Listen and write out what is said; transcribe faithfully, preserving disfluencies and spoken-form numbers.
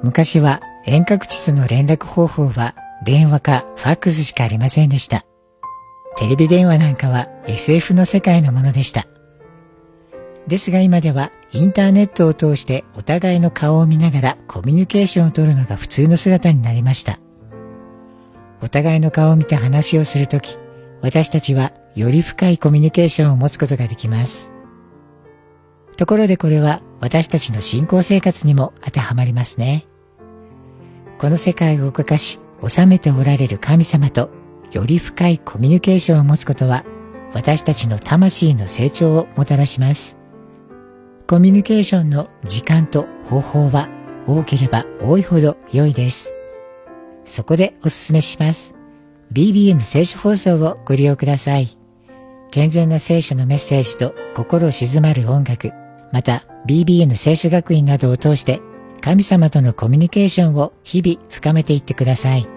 昔は遠隔地との連絡方法は電話かファックスしかありませんでした。テレビ電話なんかは エスエフ の世界のものでした。ですが今ではインターネットを通してお互いの顔を見ながらコミュニケーションを取るのが普通の姿になりました。お互いの顔を見て話をするとき、私たちはより深いコミュニケーションを持つことができます。ところでこれは私たちの信仰生活にも当てはまりますね。この世界を動かし治めておられる神様とより深いコミュニケーションを持つことは私たちの魂の成長をもたらします。コミュニケーションの時間と方法は多ければ多いほど良いです。そこでお勧めします。ビービーエヌ 聖書放送をご利用ください。健全な聖書のメッセージと心静まる音楽、また ビービーエヌ 聖書学院などを通して神様とのコミュニケーションを日々深めていってください。